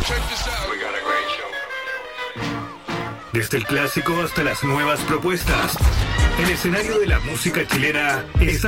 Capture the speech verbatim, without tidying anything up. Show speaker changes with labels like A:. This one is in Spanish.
A: Desde el clásico hasta las nuevas propuestas, el escenario de la música chilena está